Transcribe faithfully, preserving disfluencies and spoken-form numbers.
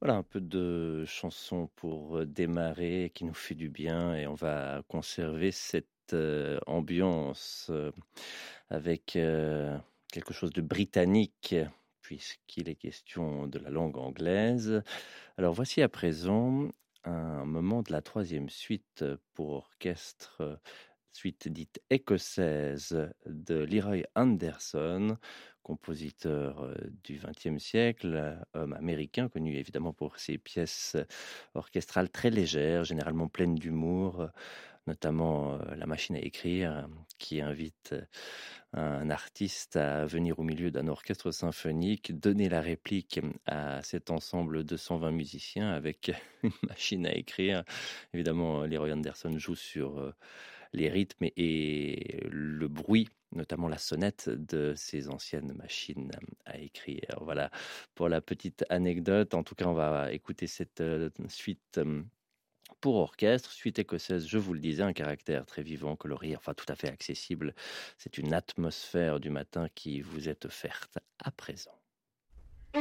Voilà un peu de chanson pour, heu, démarrer qui nous fait du bien et on va conserver cette, heu, ambiance, heu, avec, heu, quelque chose de britannique puisqu'il est question de la langue anglaise. Alors voici à présent un moment de la troisième suite pour orchestre, heu, suite dite écossaise de Leroy Anderson, compositeur, heu, du vingtième siècle, homme américain connu évidemment pour ses pièces orchestrales très légères, généralement pleines d'humour, notamment, heu, La machine à écrire, qui invite un artiste à venir au milieu d'un orchestre symphonique, donner la réplique à cet ensemble de cent vingt musiciens avec une machine à écrire. Évidemment, Leroy Anderson joue sur, heu, les rythmes et le bruit, notamment la sonnette de ces anciennes machines à écrire. Voilà pour la petite anecdote. En tout cas, on va écouter cette, heu, suite, hem, pour orchestre, suite écossaise, je vous le disais, un caractère très vivant, coloré, enfin tout à fait accessible. C'est une atmosphère du matin qui vous est offerte à présent.